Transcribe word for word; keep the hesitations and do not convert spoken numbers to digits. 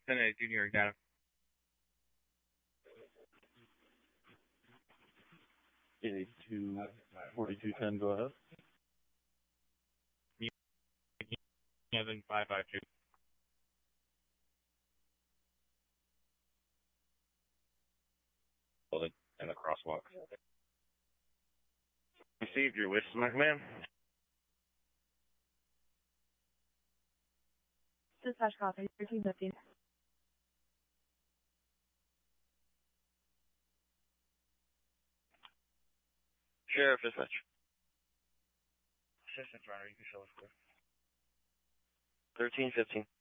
Senate Junior Academy. eighty-two forty-two ten, go ahead. Kevin five five two. Building and the crosswalk. Received your wish, my command. Dispatch copy, thirteen fifteen. Sheriff, dispatch. Assistant Runner, you can show us clear. thirteen fifteen.